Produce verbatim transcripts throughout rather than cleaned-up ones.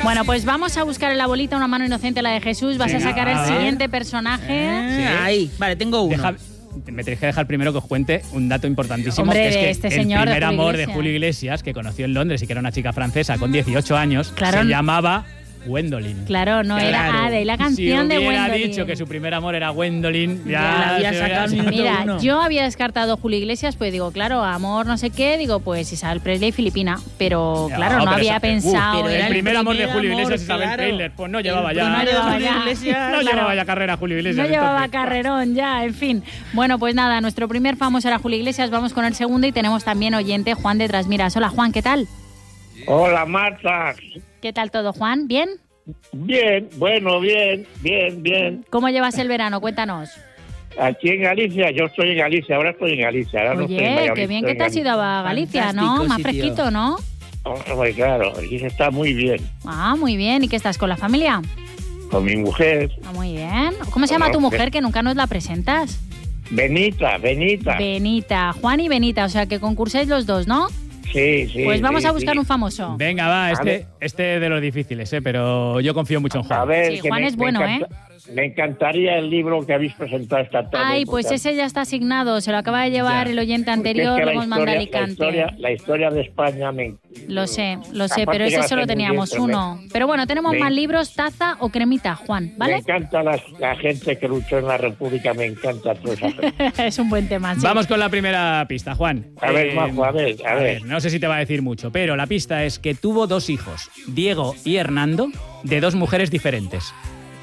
Bueno, pues vamos a buscar en la bolita Una mano inocente, la de Jesús. Vas Sí, a sacar el a ver. siguiente personaje. Eh, Sí. Ahí, vale, tengo uno. Deja- me tenéis que dejar primero que os cuente un dato importantísimo, Hombre, que es de que este el señor de primer Julio amor Iglesias. de Julio Iglesias, que conoció en Londres y que era una chica francesa con dieciocho años, Claro. se llamaba Gwendolyn. Claro, no era Claro. ah, de la canción si de hubiera Gwendolyn. dicho que su primer amor era Gwendolyn, ya Ya había se sacado hubiera- el minuto Mira, uno. yo había descartado Julio Iglesias, pues digo, claro, amor no sé qué, digo, pues Isabel Presley filipina, pero Ya, claro, no pero había esa- pensado Uh, pero en... el el primer amor de primer Julio amor, Iglesias es Isabel claro. Presley. Pues no El llevaba ya. primer No llevaba Julio ya. Iglesias, No claro. llevaba ya carrera Julio Iglesias. No llevaba entonces. carrerón ya, en fin. Bueno, pues nada, nuestro primer famoso era Julio Iglesias, vamos con el segundo y tenemos también oyente Juan de Trasmiras. Hola Juan, ¿qué tal? Hola, Marta. ¿Qué tal todo, Juan? ¿Bien? Bien, bueno, bien, bien, bien. ¿Cómo llevas el verano? Cuéntanos. Aquí en Galicia, yo estoy en Galicia, ahora estoy en Galicia. Ahora no estoy en Oye, Valladolid, qué bien estoy que en te has ido a Galicia, ¿no? Fantástico Más sitio. fresquito, ¿no? Galicia. Oh, claro, aquí se está muy bien. Ah, muy bien. ¿Y qué estás con la familia? Con mi mujer, Ah, muy bien. ¿Cómo se llama tu mujer que nunca nos la presentas? Benita, Benita. Benita, Juan y Benita, o sea que concursáis los dos, ¿no? Sí, sí. Pues vamos sí, a buscar sí. un famoso. Venga, va, A este, ver. este de los difíciles, ¿eh? Pero yo confío mucho en Juan. A ver, Sí, que Juan me- es me bueno, encanta- Me encantaría el libro que habéis presentado esta tarde. Ay, pues porque- ese ya está asignado, se lo acaba de llevar Ya. el oyente porque es anterior, que lo la hemos mandado a historia- la Alicante. historia, la historia de España me... Lo sé, lo sé, Aparte pero que ese la solo sé muy bien, teníamos pero me- uno. Pero bueno, tenemos me- más libros, taza o cremita, Juan, Me ¿vale? encanta la, la gente que luchó en la República, me encanta toda esa gente. Es un buen tema, sí. Vamos con la primera pista, Juan. A ver, Eh, Majo, a ver, a ver. No sé si te va a decir mucho, pero la pista es que tuvo dos hijos, Diego y Hernando, de dos mujeres diferentes.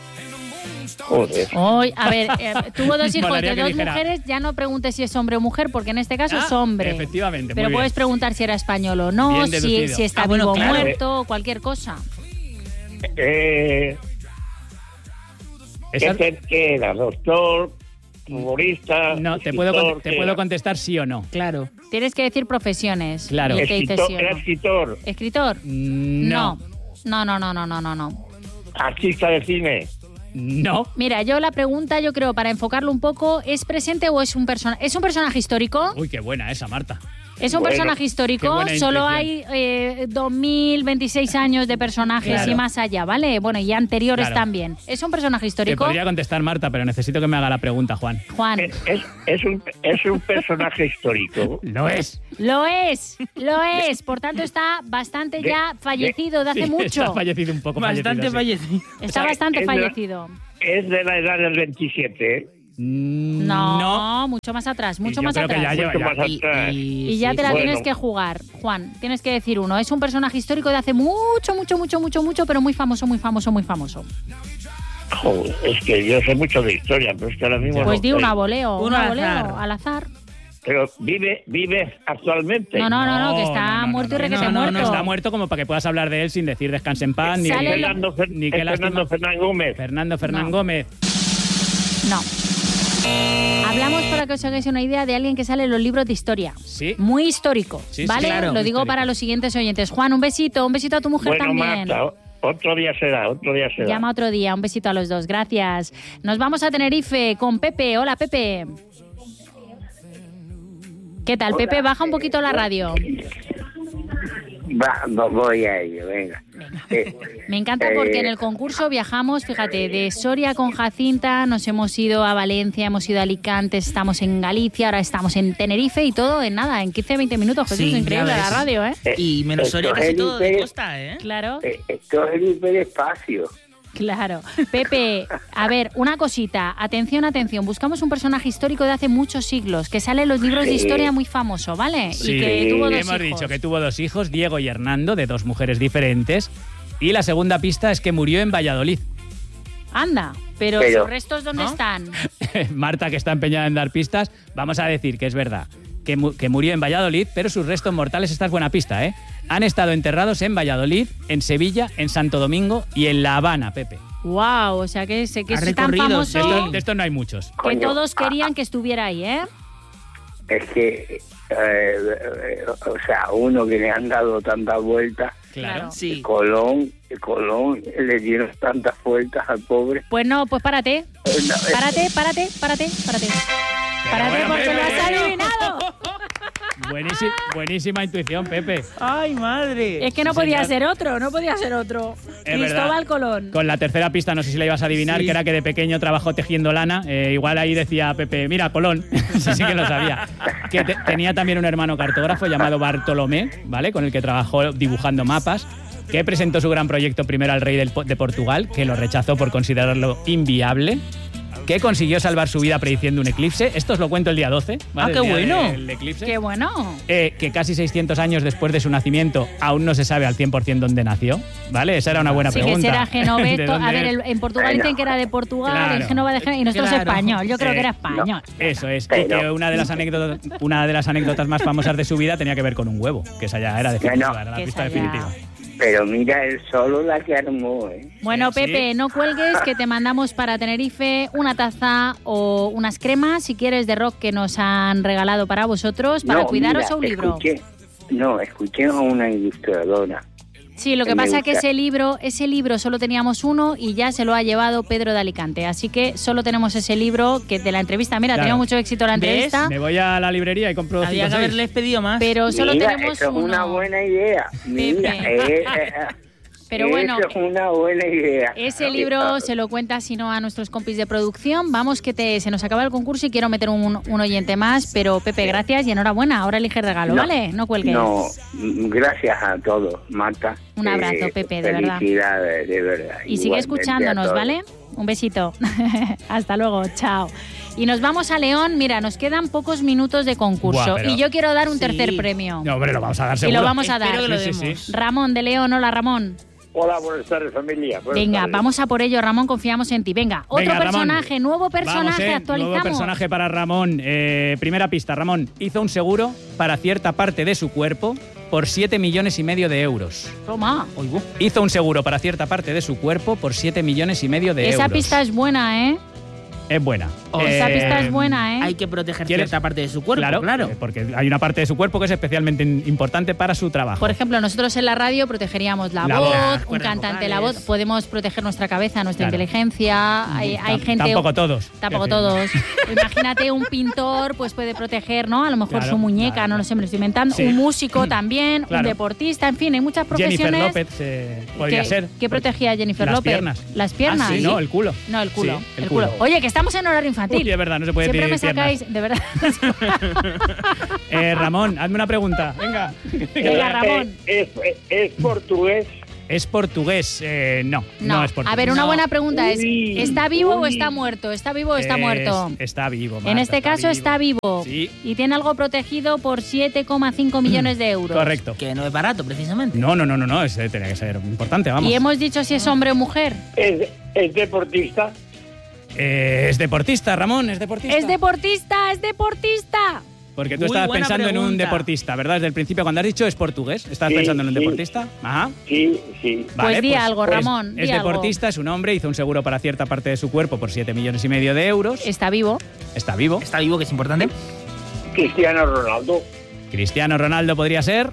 Joder. Hoy, a ver, eh, tuvo dos hijos Molaría de que dos dijera- mujeres, ya no preguntes si es hombre o mujer, porque en este caso Ah, es hombre. efectivamente, Pero muy puedes bien. preguntar si era español o no, Bien si, deducido. si está Ah, bueno, vivo o claro. muerto, o cualquier cosa. Eh, Esa- ¿qué, te- qué era? ¿Doctor? ¿Futbolista? No, te puedo, escritor, con- te qué puedo era? contestar sí o no. Claro. Tienes que decir profesiones. Claro. Y te dice Escritor, sí o ¿Era no. escritor? ¿Escritor? No. No, no, no, no, no, no, no. ¿Artista de cine? No. Mira, yo la pregunta, yo creo, para enfocarlo un poco, ¿es presente o es un personaje? ¿Es un personaje histórico? Uy, qué buena esa, Marta. ¿Es un Bueno, personaje qué histórico? buena Solo hay intuición. eh, dos mil veintiséis años de personajes Claro. y más allá, ¿vale? Bueno, y anteriores Claro. también. ¿Es un personaje Te histórico? podría contestar Marta, pero necesito que me haga la pregunta, Juan. Juan, Es, es, es un, es un personaje histórico. Lo es. lo es, lo es. Por tanto, está bastante ya fallecido de hace Sí, mucho. Está fallecido un poco. Bastante fallecido, sí. fallecido. Está O sea, bastante es de- fallecido. Es de la edad del veintisiete. ¿eh? Mm, No, mucho más atrás, Y mucho yo más creo que atrás. ya lleva- Mucho más ya- Y, atrás. Y ya sí, te la Bueno. tienes que jugar, Juan. Tienes que decir uno. Es un personaje histórico de hace mucho, mucho, mucho, mucho, mucho, pero muy famoso, muy famoso, muy famoso. Joder, es que yo sé mucho de historia, pero es que ahora mismo Pues no di sé. un aboleo, Uno un al aboleo, azar. al azar. Pero vive, vive actualmente. No, no, no, no, que No, está no, no, muerto no, y requete no, no, muerto. No está muerto como para que puedas hablar de él sin decir descanse en paz, ni, Sale Es lo- Fernando, Fer- ni es qué lástima. Fernando Fernán Gómez. Fernando Fernán No. Gómez. No. Hablamos para que os hagáis una idea de alguien que sale en los libros de historia. Sí. Muy histórico, Sí, sí, ¿vale? claro, Lo muy digo histórico. para los siguientes oyentes. Juan, un besito, un besito a tu mujer Bueno, también. Marta, o- otro día será, otro día será. Llama otro día, un besito a los dos, gracias. Nos vamos a Tenerife con Pepe. Hola, Pepe. ¿Qué tal, Pepe? Baja un poquito la radio. Va, va- voy a ello, venga. Eh, Me encanta porque en el concurso viajamos, fíjate, de Soria con Jacinta, nos hemos ido a Valencia, hemos ido a Alicante, estamos en Galicia, ahora estamos en Tenerife y todo en nada, en quince a veinte minutos. Jesús, Sí, ya increíble ves. la radio, ¿eh? Y menos Esto Soria es casi todo de Felipe. costa, ¿eh? Claro, eh, esto es el hiperespacio. claro. Pepe, a ver, una cosita, atención, atención, buscamos un personaje histórico de hace muchos siglos, que sale en los libros de Sí. historia muy famoso, ¿vale? Sí, Y que tuvo dos hemos hijos. dicho que tuvo dos hijos, Diego y Hernando, de dos mujeres diferentes. Y la segunda pista es que murió en Valladolid. Anda, pero, Pero- sus restos, ¿dónde ¿no? están? Marta, que está empeñada en dar pistas, vamos a decir que es verdad, que, mu- que murió en Valladolid, pero sus restos mortales, esta es buena pista, ¿eh? Han estado enterrados en Valladolid, en Sevilla, en Santo Domingo y en La Habana, Pepe. Wow, o sea que, sé que Ha es tan recorrido, famoso De estos de estos no hay muchos. que Coño, todos ah, querían que estuviera ahí, ¿eh? Es que, eh, eh, o sea, uno que le han dado tantas vueltas, Claro. Claro. Sí. Colón, Colón le dieron tantas vueltas al pobre. Pues no, pues párate. Eh, no, eh, Párate, párate, párate, párate. Párate bueno, porque Pepe. lo has adivinado. Buenísima, buenísima intuición, Pepe. ¡Ay, madre! Es que no Sí, podía señor. ser otro, no podía ser otro. Es Cristóbal verdad. Colón. Con la tercera pista, no sé si la ibas a adivinar, Sí. que era que de pequeño trabajó tejiendo lana. Eh, igual ahí decía Pepe, mira, Colón. Sí, sí que lo sabía. Que te- tenía también un hermano cartógrafo llamado Bartolomé, ¿vale? Con el que trabajó dibujando mapas, que presentó su gran proyecto primero al rey del Po- de Portugal, que lo rechazó por considerarlo inviable, que consiguió salvar su vida prediciendo un eclipse. Esto os lo cuento el día doce, ¿vale? Ah, qué El día bueno. del eclipse. Qué bueno. Eh, que casi seiscientos años después de su nacimiento aún no se sabe al cien por ciento dónde nació, ¿vale? Esa era una buena Sí, que pregunta. será genovés. ¿De to- dónde A ver, es? el- en Portugal Bueno. dicen que era de Portugal, Claro. en Génova de Génova, y nosotros Claro. español. Yo creo Eh, que era español. Eso es. Pero- Y que una de las anécdotas, una de las anécdotas más famosas de su vida tenía que ver con un huevo, que esa ya era definitiva, no. era la Que pista esa ya- definitiva. Pero mira, él solo la que armó, ¿eh? Bueno, Sí. Pepe, no cuelgues, que te mandamos para Tenerife una taza o unas cremas, si quieres, de rock que nos han regalado para vosotros, para No, cuidaros mira, a un libro. escuché- no, escuché a una ilustradora. Sí, lo que Me pasa es que gusta. ese libro, ese libro solo teníamos uno y ya se lo ha llevado Pedro de Alicante. Así que solo tenemos ese libro que de la entrevista. Mira, Claro. tenía mucho éxito la ¿Ves? entrevista, Me voy a la librería y compro Había cinco que o seis. haberles pedido más. pero solo Mira, tenemos eso es uno. una buena idea. Mira, Pepe. eh, eh, Pero bueno, eso es una buena idea. ese Claro que libro claro. se lo cuenta si no a nuestros compis de producción. Vamos que te, se nos acaba el concurso y quiero meter un, un oyente más, pero Pepe, gracias y enhorabuena. Ahora elige regalo, No, ¿vale? No cuelgues. No, mm, gracias a todos, Marta. Un abrazo, Pepe, de verdad. Felicidades, de verdad. Y sigue Igualmente a escuchándonos, todos. ¿vale? Un besito. Hasta luego, chao. Y nos vamos a León. Mira, nos quedan pocos minutos de concurso Buah, pero- y yo quiero dar un Sí. tercer premio. No, hombre, lo vamos a dar Y seguro. lo vamos a dar. Espero que lo Sí, sí, demos. sí. Ramón de León, hola Ramón. Hola, buenas tardes, familia. Buenas Venga, tardes. vamos a por ello, Ramón, confiamos en ti. Venga, otro Venga, Ramón. personaje, nuevo personaje, Vamos, eh, actualizamos. Nuevo personaje para Ramón. Eh, primera pista, Ramón hizo un seguro para cierta parte de su cuerpo por siete millones y medio de euros. Toma. Hizo un seguro para cierta parte de su cuerpo por siete millones y medio de Esa euros. pista es buena, ¿eh? Es buena. Oh, Esa Eh, pista es buena, ¿eh? Hay que proteger ¿Quieres? cierta parte de su cuerpo, Claro, claro. eh, porque hay una parte de su cuerpo que es especialmente in- importante para su trabajo. Por ejemplo, nosotros en la radio protegeríamos la, La voz, voz, las un cuerdas cantante la vocales. voz, podemos proteger nuestra cabeza, nuestra Claro. inteligencia, hay, hay Tam- gente... Tampoco todos. Tampoco Quiero todos. decir. Imagínate un pintor, pues puede proteger, ¿no? A lo mejor Claro, su muñeca, claro. no lo sé, me lo estoy inventando. Sí. Un músico también, Claro. un deportista, en fin, hay muchas Jennifer profesiones. López eh, podría que, ser. ¿Qué protegía Jennifer Las López? piernas. Las piernas. Ah, sí, no, el culo. No, el culo. Sí, el el culo. culo. Oye, que estamos en horario infantil. Uy, es verdad, no se puede Siempre me decir piernas. sacáis, de verdad. Eh, Ramón, hazme una pregunta. Venga. Venga, Ramón. Eh, ¿Es, es portugués? ¿Es portugués? Eh, no, no, No, es portugués. a ver, una No. buena pregunta es, Uy, ¿está vivo o uy. está muerto? ¿Está vivo o está Es- muerto? Está vivo. En Marta, este caso está vivo Sí. y tiene algo protegido por siete coma cinco millones de euros. Correcto. Que no es barato, precisamente. No, no, no, no, no, ese tenía que ser importante, vamos. Y hemos dicho si es hombre o mujer. ¿Es, es deportista? Eh, es deportista, Ramón, es deportista. Es deportista, es deportista. Porque tú Muy estabas buena pensando en un pregunta. deportista, ¿verdad? Desde el principio, cuando has dicho es portugués, ¿estabas Sí, pensando en un sí. deportista? Ajá. Sí, sí. Vale, di algo, Ramón, Es di algo. deportista, es un hombre, hizo un seguro para cierta parte de su cuerpo por siete millones y medio de euros. Está vivo. Está vivo. Está vivo, que es importante. Cristiano Ronaldo. Cristiano Ronaldo podría ser.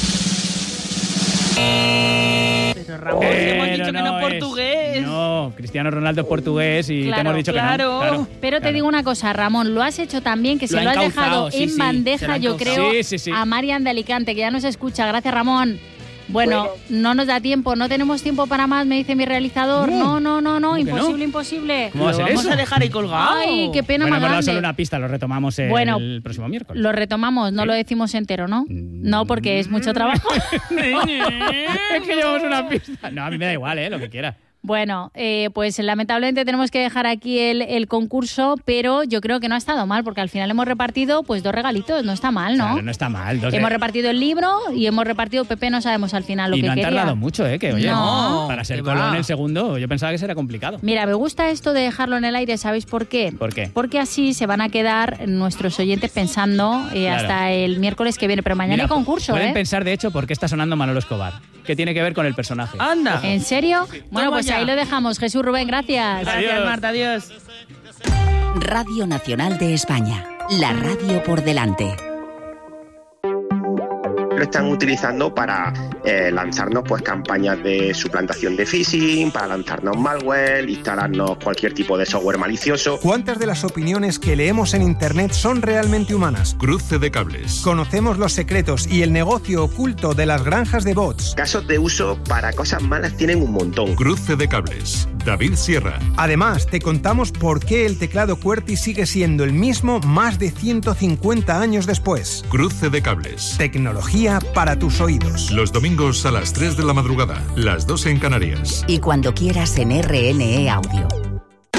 Pero Ramón, hemos Pero dicho que no es portugués. No, Cristiano Ronaldo es portugués y te Claro, hemos dicho claro. que no. Pero te claro. digo una cosa, Ramón, lo has hecho también que se Lo lo, han has encauzado, dejado sí, en sí, se lo bandeja, han yo encauzado. creo, Sí, sí, sí. a Marian de Alicante, que ya nos escucha. Gracias, Ramón. Bueno, Bueno. no nos da tiempo, no tenemos tiempo para más, me dice mi realizador. No, no, no, no, ¿Cómo que imposible, no? imposible. ¿Cómo va a Lo ser vamos eso? a dejar ahí colgado. Ay, qué pena Bueno, más hemos dado grande. solo una pista, lo retomamos el Bueno, próximo miércoles. Lo retomamos, no Sí. lo decimos entero, ¿no? Mm. No, porque es mucho trabajo. Es que llevamos una pista. No, a mí me da igual, ¿eh? Lo que quiera. Bueno, eh, pues lamentablemente tenemos que dejar aquí el, el concurso, pero yo creo que no ha estado mal, porque al final hemos repartido pues dos regalitos, no está mal, ¿no? Claro, no está mal. Dos de- Hemos repartido el libro y hemos repartido Pepe, no sabemos al final lo y que no han quería. tardado mucho, ¿eh? Que, oye, No. para ser Que Colón va. el segundo, yo pensaba que será complicado. Mira, me gusta esto de dejarlo en el aire, ¿sabéis por qué? ¿Por qué? Porque así se van a quedar nuestros oyentes pensando eh, Claro. hasta el miércoles que viene, pero mañana Mira, hay concurso, pueden ¿eh? pensar, de hecho, por qué está sonando Manolo Escobar. ¿Qué tiene que ver con el personaje? Anda. ¿En serio? Bueno, Toma pues ya. ahí lo dejamos. Jesús Rubén, gracias. Gracias, Adiós. Marta, adiós. Radio Nacional de España. La radio por delante. lo están utilizando para eh, lanzarnos pues campañas de suplantación de phishing, para lanzarnos malware, instalarnos cualquier tipo de software malicioso. ¿Cuántas de las opiniones que leemos en Internet son realmente humanas? Cruce de cables. Conocemos los secretos y el negocio oculto de las granjas de bots. Casos de uso para cosas malas tienen un montón. Cruce de cables. David Sierra. Además, te contamos por qué el teclado QWERTY sigue siendo el mismo más de ciento cincuenta años después. Cruce de cables. Tecnología para tus oídos. Los domingos a las tres de la madrugada, las dos en Canarias. Y cuando quieras en R N E Audio.